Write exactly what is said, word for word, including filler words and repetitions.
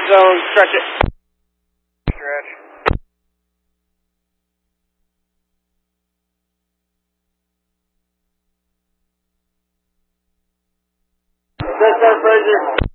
red zone, stretch it. Stretch. Yes, sir, Fraser.